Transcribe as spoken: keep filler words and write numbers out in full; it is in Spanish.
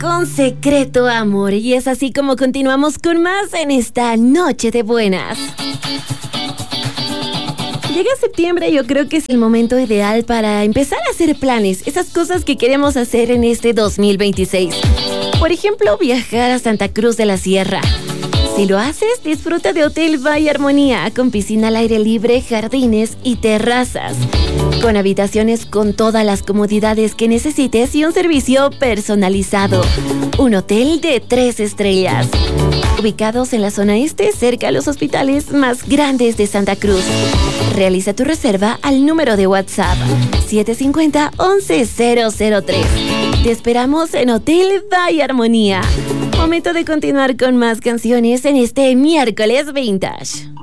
con Secreto Amor. Y es así como continuamos con más en esta noche de buenas. Llega septiembre y yo creo que es el momento ideal para empezar a hacer planes, esas cosas que queremos hacer en este dos mil veintiséis. Por ejemplo, viajar a Santa Cruz de la Sierra. Si lo haces, disfruta de Hotel Valle Armonía, con piscina al aire libre, jardines y terrazas, con habitaciones con todas las comodidades que necesites y un servicio personalizado. Un hotel de tres estrellas, ubicados en la zona este, cerca a los hospitales más grandes de Santa Cruz. Realiza tu reserva al número de WhatsApp siete cinco cero, once cero cero tres. Te esperamos en Hotel Valle Armonía. Momento de continuar con más canciones en este miércoles vintage.